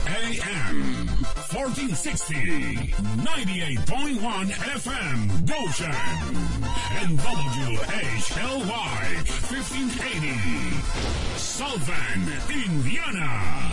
AM 1460, 98.1 FM, Goshen, and WHLY 1580, Southern, Indiana.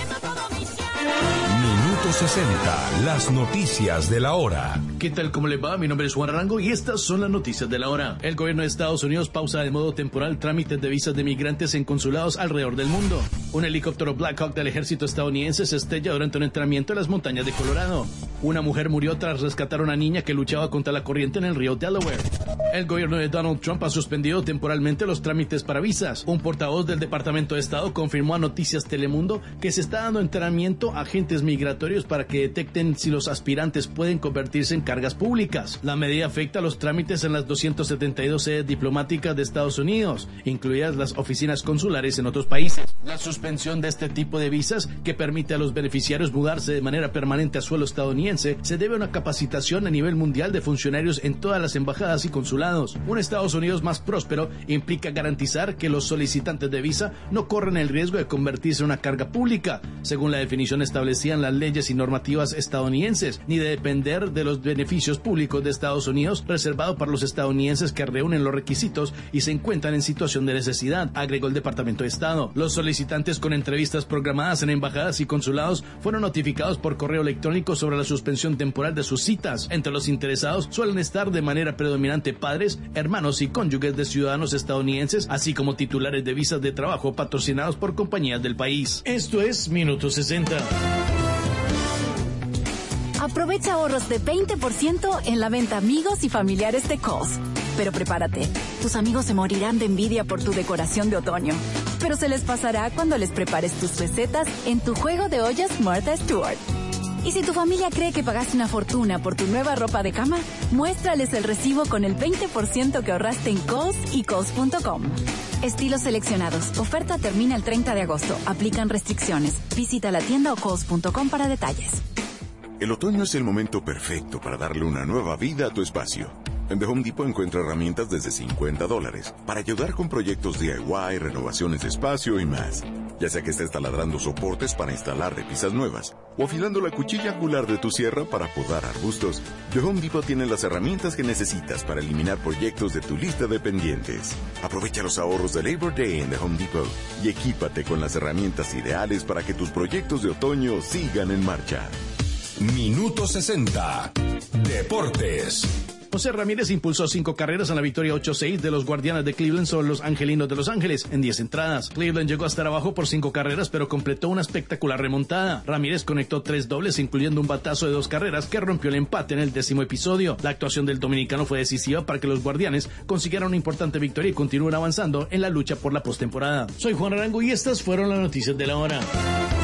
Minuto 60, las noticias de la hora. ¿Qué tal? ¿Cómo les va? Mi nombre es Juan Arango y estas son las noticias de la hora. El gobierno de Estados Unidos pausa de modo temporal trámites de visas de migrantes en consulados alrededor del mundo. Un helicóptero Black Hawk del ejército estadounidense se estrella durante un entrenamiento en las montañas de Colorado. Una mujer murió tras rescatar a una niña que luchaba contra la corriente en el río Delaware. El gobierno de Donald Trump ha suspendido temporalmente los trámites para visas. Un portavoz del Departamento de Estado confirmó a Noticias Telemundo que se está dando entrenamiento a agentes migratorios para que detecten si los aspirantes pueden convertirse en cargas públicas. La medida afecta a los trámites en las 272 sedes diplomáticas de Estados Unidos, incluidas las oficinas consulares en otros países. La suspensión de este tipo de visas, que permite a los beneficiarios mudarse de manera permanente a suelo estadounidense, se debe a una capacitación a nivel mundial de funcionarios en todas las embajadas y consulados. Un Estados Unidos más próspero implica garantizar que los solicitantes de visa no corren el riesgo de convertirse en una carga pública, según la definición establecida en las leyes y normativas estadounidenses, ni de depender de los beneficios públicos de Estados Unidos reservado para los estadounidenses que reúnen los requisitos y se encuentran en situación de necesidad, agregó el Departamento de Estado. Los solicitantes con entrevistas programadas en embajadas y consulados fueron notificados por correo electrónico sobre la suspensión temporal de sus citas. Entre los interesados suelen estar de manera predominante padres, hermanos y cónyuges de ciudadanos estadounidenses, así como titulares de visas de trabajo patrocinados por compañías del país. Esto es Minuto 60. Aprovecha ahorros de 20% en la venta amigos y familiares de Kohl's. Pero prepárate, tus amigos se morirán de envidia por tu decoración de otoño. Pero se les pasará cuando les prepares tus recetas en tu juego de ollas Martha Stewart. Y si tu familia cree que pagaste una fortuna por tu nueva ropa de cama, muéstrales el recibo con el 20% que ahorraste en Kohl's y Kohl's.com. Estilos seleccionados. Oferta termina el 30 de agosto. Aplican restricciones. Visita la tienda o Kohl's.com para detalles. El otoño es el momento perfecto para darle una nueva vida a tu espacio. En The Home Depot encuentra herramientas desde $50 para ayudar con proyectos DIY, renovaciones de espacio y más. Ya sea que estés taladrando soportes para instalar repisas nuevas o afilando la cuchilla angular de tu sierra para podar arbustos, The Home Depot tiene las herramientas que necesitas para eliminar proyectos de tu lista de pendientes. Aprovecha los ahorros de Labor Day en The Home Depot y equípate con las herramientas ideales para que tus proyectos de otoño sigan en marcha. Minuto 60, Deportes. José Ramírez impulsó 5 carreras en la victoria 8-6 de los Guardianes de Cleveland sobre los Angelinos de Los Ángeles en 10 entradas. Cleveland llegó a estar abajo por 5 carreras, pero completó una espectacular remontada. Ramírez conectó 3 dobles, incluyendo un batazo de 2 carreras que rompió el empate en el 10º episodio. La actuación del dominicano fue decisiva para que los Guardianes consiguieran una importante victoria y continúen avanzando en la lucha por la postemporada. Soy Juan Arango y estas fueron las noticias de la hora.